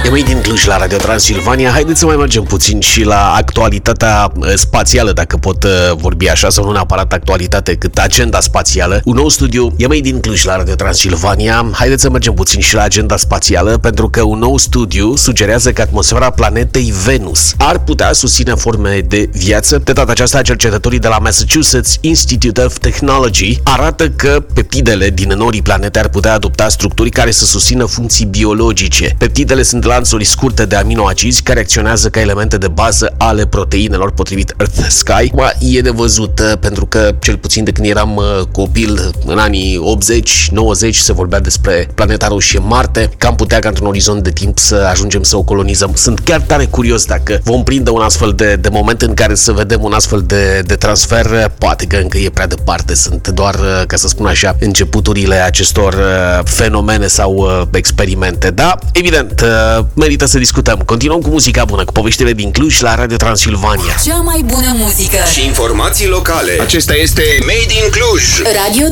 E Made in Cluj la Radio Transilvania. Haideți să mai mergem puțin și la actualitatea spațială, dacă pot vorbi așa, sau nu neapărat actualitate, cât agenda spațială. Un nou studiu e Made in Cluj la Radio Transilvania. Haideți să mergem puțin și la agenda spațială, pentru că un nou studiu sugerează că atmosfera planetei Venus ar putea susține forme de viață. De data aceasta, cercetătorii de la Massachusetts Institute of Technology arată că peptidele din norii planete ar putea adopta structuri care să susțină funcții biologice. Peptidele sunt lanțuri scurte de aminoacizi care acționează ca elemente de bază ale proteinelor, potrivit Earth Sky. E de văzut, pentru că cel puțin de când eram copil, în anii 80-90, se vorbea despre planeta roșie Marte, că am putea ca într-un orizont de timp să ajungem să o colonizăm. Sunt chiar tare curios dacă vom prinde un astfel de moment în care să vedem un astfel de transfer. Poate că încă e prea departe, sunt doar, ca să spun așa, începuturile acestor fenomene sau experimente. Da, evident, merită să discutăm. Continuăm cu muzica bună, cu poveștile din Cluj la Radio Transilvania. Cea mai bună muzică și informații locale. Acesta este Made in Cluj. Radio